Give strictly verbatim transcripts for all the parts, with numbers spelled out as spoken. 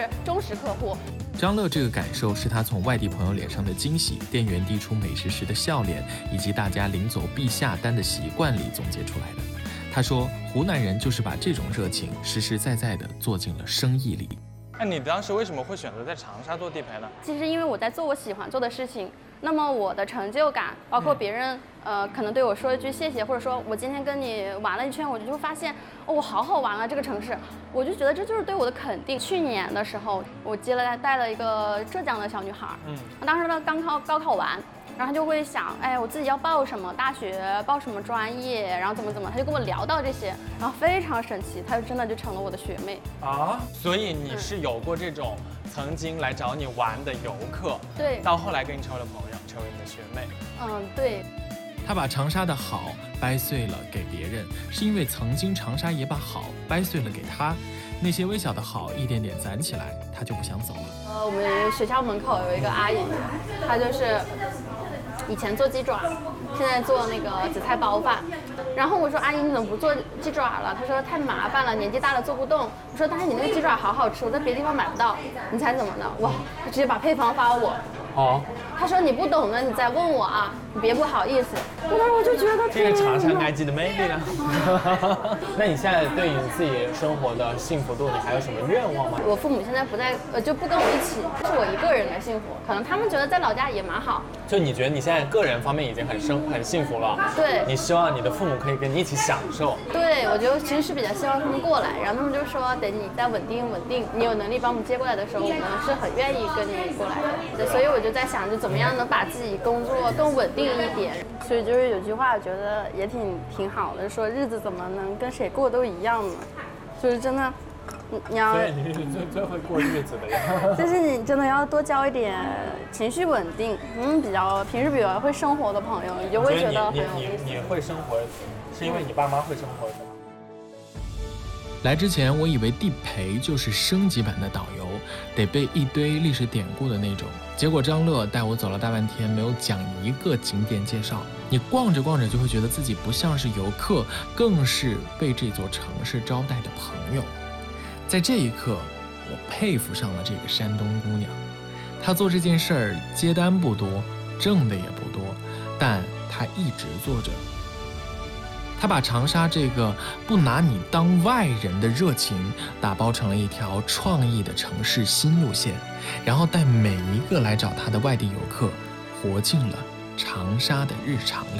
忠实客户。 张乐这个感受是他从外地朋友脸上的惊喜、店员递出美食时的笑脸，以及大家临走必下单的习惯里总结出来的。他说，湖南人就是把这种热情实实在在地做进了生意里。 那你当时为什么会选择在长沙做地陪呢？ 其实因为我在做我喜欢做的事情，那么我的成就感，包括别人、嗯、呃可能对我说一句谢谢，或者说我今天跟你玩了一圈，我就会发现哦，我好好玩啊这个城市，我就觉得这就是对我的肯定。去年的时候，我接了带了一个浙江的小女孩，嗯，当时呢刚考高考完。然后他就会想，哎，我自己要报什么大学，报什么专业，然后怎么怎么，他就跟我聊到这些，然后非常神奇，他就真的就成了我的学妹啊。所以你是有过这种曾经来找你玩的游客， 对， 到后来跟你成为了朋友，成为你的学妹。 嗯，对。 他把长沙的好掰碎了给别人，是因为曾经长沙也把好掰碎了给他。那些微小的好一点点攒起来，他就不想走了。 呃，我们学校门口有一个阿姨，她就是以前做鸡爪，现在做那个紫菜包饭。然后我说阿姨你怎么不做鸡爪了？她说太麻烦了，年纪大了做不动。我说但是你那个鸡爪好好吃，我在别的地方买不到。你猜怎么的？哇，她直接把配方发我。哦。他说你不懂的你再问我啊，你别不好意思。当时我就觉得这个长沙爱记的魅力啊。那你现在对你自己生活的幸福度，你还有什么愿望吗？ 我父母现在不在，呃，就不跟我一起，是我一个人的幸福。可能他们觉得在老家也蛮好。 就你觉得你现在个人方面已经很生很幸福了？ 对。 你希望你的父母可以跟你一起享受？ 对，我就其实是比较希望他们过来，然后他们就说等你再稳定稳定，你有能力把我们接过来的时候，我们是很愿意跟你过来的。对，所以我就在想着。怎么样能把自己工作更稳定一点？所以就是有句话，我觉得也挺挺好的，说日子怎么能跟谁过都一样呢？就是真的，你你要， 所以你是最最会过日子的人。 就是你真的要多交一点情绪稳定，嗯，比较平时比较会生活的朋友，你就会觉得很有意思。 你你你会生活，是因为你爸妈会生活的吗？ 来之前，我以为地陪就是升级版的导游，得背一堆历史典故的那种。结果张乐带我走了大半天，没有讲一个景点介绍。你逛着逛着就会觉得自己不像是游客，更是被这座城市招待的朋友。在这一刻，我佩服上了这个山东姑娘。她做这件事儿接单不多，挣的也不多，但她一直做着。他把长沙这个不拿你当外人的热情打包成了一条创意的城市新路线，然后带每一个来找他的外地游客活进了长沙的日常里。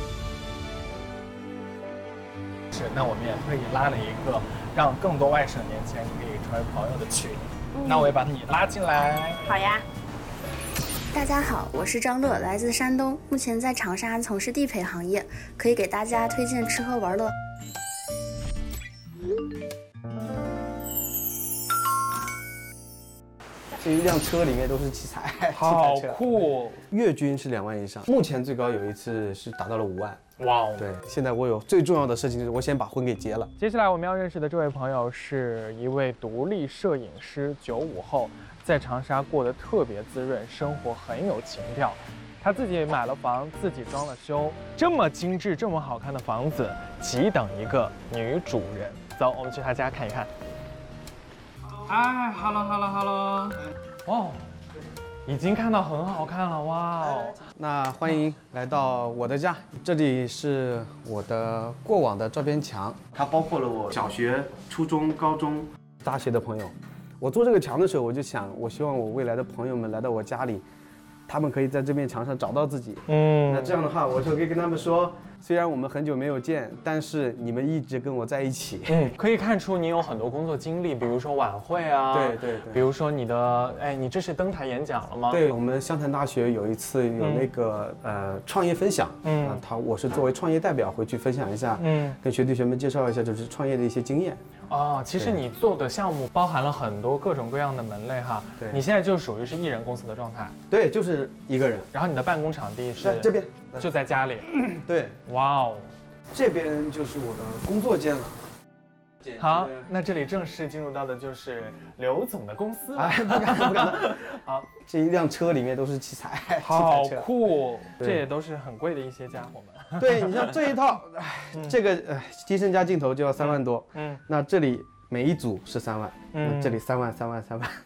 是，那我们也特意拉了一个让更多外省年轻人可以成为朋友的群，嗯、那我也把你拉进来。 好呀。 大家好，我是张乐，来自山东，目前在长沙从事地陪行业，可以给大家推荐吃喝玩乐。 这一辆车里面都是器材， 好酷！ 月均是两万以上，目前最高有一次是达到了五万。 哇哦！ 对，现在我有最重要的事情就是我先把婚给结了。 接下来我们要认识的这位朋友是一位独立摄影师，九五后。在长沙过得特别滋润，生活很有情调。他自己买了房，自己装了修，这么精致、这么好看的房子，急等一个女主人。走，我们去他家看一看。哎 ，hello hello hello， 哦，已经看到很好看了，哇哦！ 那欢迎来到我的家，这里是我的过往的照片墙，它包括了我小学、初中、高中、大学的朋友。我做这个墙的时候，我就想，我希望我未来的朋友们来到我家里，他们可以在这面墙上找到自己。嗯，那这样的话，我就可以跟他们说，虽然我们很久没有见，但是你们一直跟我在一起。 嗯，可以看出你有很多工作经历，比如说晚会啊， 对对对， 比如说你的，哎，你这是登台演讲了吗？ 对，我们湘潭大学有一次有那个、嗯、呃创业分享，嗯，啊、他我是作为创业代表回去分享一下，嗯，跟学弟学妹介绍一下就是创业的一些经验。 哦，其实你做的项目包含了很多各种各样的门类哈。对，你现在就属于是艺人公司的状态。 对，就是一个人。 然后你的办公场地是在这边， 就在家里。 对， 哇哦， 这边就是我的工作间了。 好，那这里正式进入到的就是刘总的公司。 哎，不敢不敢。好，这一辆车里面都是器材， 好酷，这也都是很贵的一些家伙们。 对，你像这一套，嗯、这个呃机身加镜头就要三万多，嗯，那这里每一组是三万，嗯，这里三万三万三万，